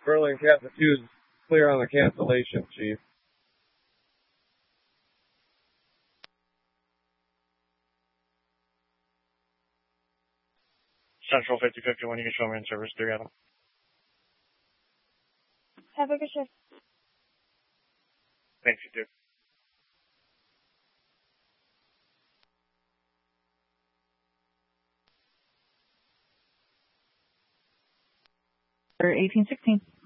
Burlington Captain 2 is clear on the cancellation, Chief. Central 5051, you can show me in service 3 Adam. Have a good shift. Thanks, you too. For 1816.